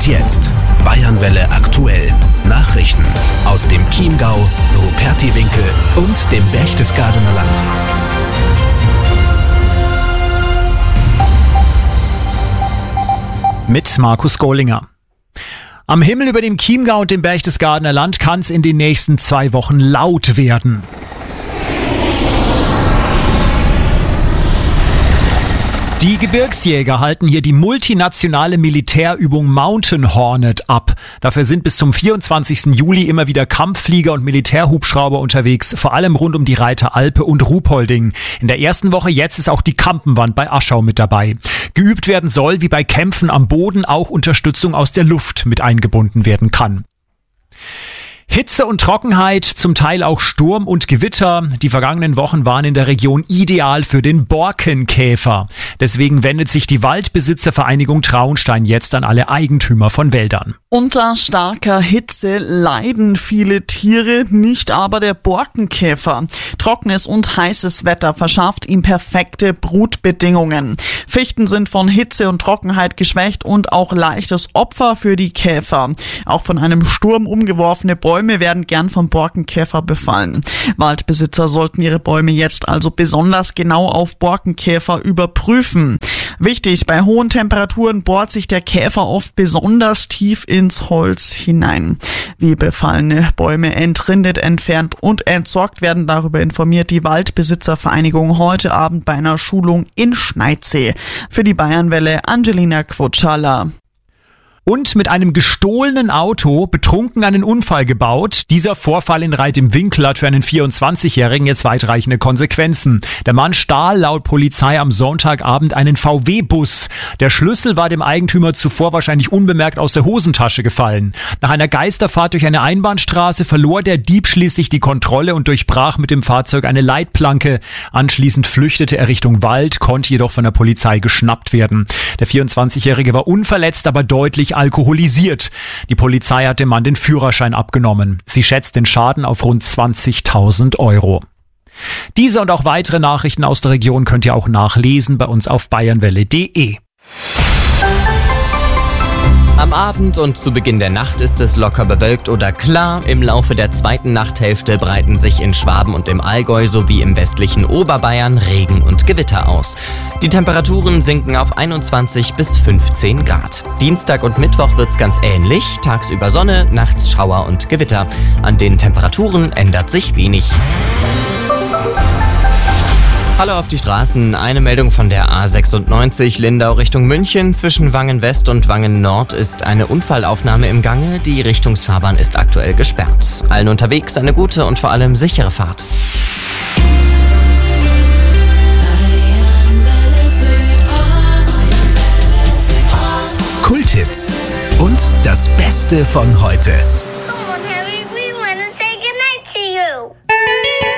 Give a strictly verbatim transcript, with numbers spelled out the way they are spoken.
jetzt. Bayernwelle aktuell. Nachrichten aus dem Chiemgau, Rupertiwinkel und dem Berchtesgadener Land. Mit Markus Gollinger. Am Himmel über dem Chiemgau und dem Berchtesgadener Land kann es in den nächsten zwei Wochen laut werden. Die Gebirgsjäger halten hier die multinationale Militärübung Mountain Hornet ab. Dafür sind bis zum vierundzwanzigsten Juli immer wieder Kampfflieger und Militärhubschrauber unterwegs, vor allem rund um die Reiter Alpe und Ruhpolding. In der ersten Woche jetzt ist auch die Kampenwand bei Aschau mit dabei. Geübt werden soll, wie bei Kämpfen am Boden auch Unterstützung aus der Luft mit eingebunden werden kann. Hitze und Trockenheit, zum Teil auch Sturm und Gewitter. Die vergangenen Wochen waren in der Region ideal für den Borkenkäfer. Deswegen wendet sich die Waldbesitzervereinigung Traunstein jetzt an alle Eigentümer von Wäldern. Unter starker Hitze leiden viele Tiere, nicht aber der Borkenkäfer. Trockenes und heißes Wetter verschafft ihm perfekte Brutbedingungen. Fichten sind von Hitze und Trockenheit geschwächt und auch leichtes Opfer für die Käfer. Auch von einem Sturm umgeworfene Bäume werden gern vom Borkenkäfer befallen. Waldbesitzer sollten ihre Bäume jetzt also besonders genau auf Borkenkäfer überprüfen. Wichtig, bei hohen Temperaturen bohrt sich der Käfer oft besonders tief ins Holz hinein. Wie befallene Bäume entrindet, entfernt und entsorgt werden, darüber informiert die Waldbesitzervereinigung heute Abend bei einer Schulung in Schneidsee. Für die Bayernwelle Angelina Quotschala. Und mit einem gestohlenen Auto betrunken einen Unfall gebaut. Dieser Vorfall in Reit im Winkl hat für einen vierundzwanzigjährigen jetzt weitreichende Konsequenzen. Der Mann stahl laut Polizei am Sonntagabend einen V W-Bus. Der Schlüssel war dem Eigentümer zuvor wahrscheinlich unbemerkt aus der Hosentasche gefallen. Nach einer Geisterfahrt durch eine Einbahnstraße verlor der Dieb schließlich die Kontrolle und durchbrach mit dem Fahrzeug eine Leitplanke. Anschließend flüchtete er Richtung Wald, konnte jedoch von der Polizei geschnappt werden. Der vierundzwanzigjährige war unverletzt, aber deutlich alkoholisiert. Die Polizei hat dem Mann den Führerschein abgenommen. Sie schätzt den Schaden auf rund zwanzigtausend Euro. Diese und auch weitere Nachrichten aus der Region könnt ihr auch nachlesen bei uns auf bayernwelle punkt de. Am Abend und zu Beginn der Nacht ist es locker bewölkt oder klar. Im Laufe der zweiten Nachthälfte breiten sich in Schwaben und im Allgäu sowie im westlichen Oberbayern Regen und Gewitter aus. Die Temperaturen sinken auf einundzwanzig bis fünfzehn Grad. Dienstag und Mittwoch wird's ganz ähnlich. Tagsüber Sonne, nachts Schauer und Gewitter. An den Temperaturen ändert sich wenig. Hallo auf die Straßen. Eine Meldung von der A sechsundneunzig Lindau Richtung München. Zwischen Wangen West und Wangen Nord ist eine Unfallaufnahme im Gange. Die Richtungsfahrbahn ist aktuell gesperrt. Allen unterwegs eine gute und vor allem sichere Fahrt. Kulthits und das Beste von heute.